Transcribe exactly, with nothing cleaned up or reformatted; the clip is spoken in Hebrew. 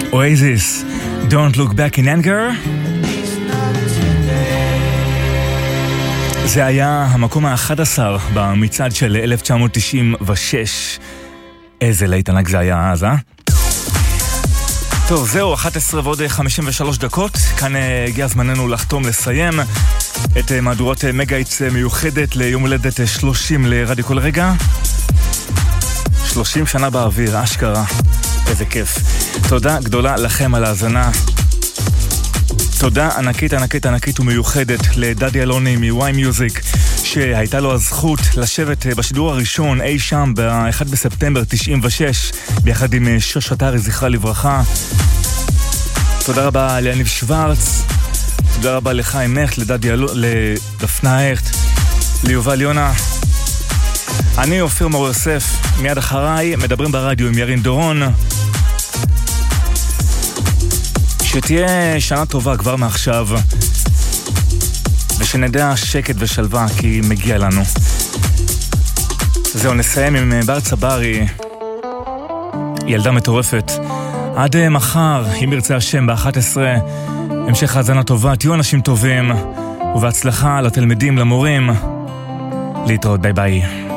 Oasis, Don't Look Back in Anger. זה היה המקום ה-אחד עשר במצעד של אלף תשע מאות תשעים ושש. איזה להיט ענק זה היה אז, אה? טוב, זהו, אחת עשרה ועוד חמישים ושלוש דקות. כאן הגיע זמננו לחתום, לסיים את מהדורות מגה-היטס מיוחדת ליום הולדת שלושים לרדיו כל רגע. שלושים שנה באוויר, אשכרה. איזה כיף. תודה גדולה לכם על ההאזנה. תודה ענקית ענקית ענקית ומיוחדת לדדי אלוני מוואי מיוזיק, שהייתה לו הזכות לשבת בשידור הראשון אי שם ב-אחד בספטמבר תשעים ושש ביחד עם שוש עטרי, זכרה לברכה. תודה רבה ליניב שוורץ, תודה רבה לחיים הכט, לדדי אלוני, לדפנה הכט, ליובל יונה. אני אופיר מור יוסף, מיד אחריי מדברים ברדיו עם ירין דורון. שתהיה שנה טובה כבר מעכשיו, ושנדע שקט ושלווה, כי מגיע לנו. זהו, נסיים עם בר צברי, ילדה מטורפת. עד מחר, אם ירצה השם, ב-אחת עשרה, המשך האזנה טובה, תהיו אנשים טובים, ובהצלחה לתלמידים, למורים. להתראות, ביי ביי.